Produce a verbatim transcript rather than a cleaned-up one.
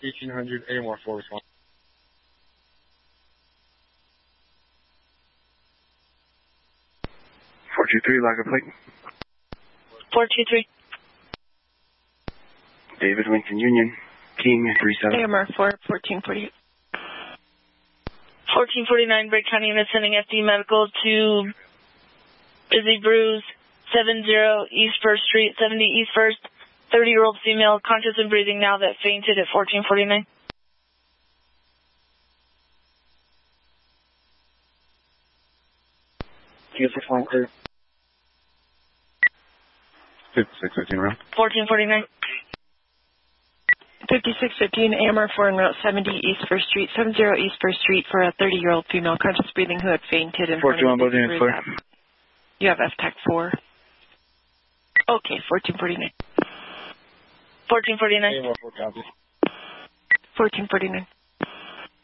eighteen hundred A M R four response. four two three, Lager plate. four two three. David Lincoln Union, King three seven. A M R four, fourteen forty-eight. fourteen forty-nine, Brake County unit sending F D medical to Busy Brews, seventy East First Street, seventy East First, thirty-year-old female, conscious and breathing now that fainted at fourteen forty-nine. Q six one clear. fifty-six fifteen round. fourteen forty-nine. fifty-six fifteen, A M R four en route seventy East First Street, seventy East First Street for a thirty-year-old female conscious breathing who had fainted in front of the Busy Brews app. You have F TAC four. Okay, fourteen forty-nine. fourteen forty-nine. A M R four copy. fourteen forty-nine.